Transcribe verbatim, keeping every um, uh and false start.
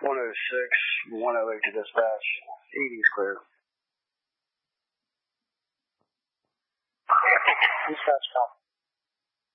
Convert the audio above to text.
one oh six, one oh eight to dispatch. eighty is clear. Dispatch, call.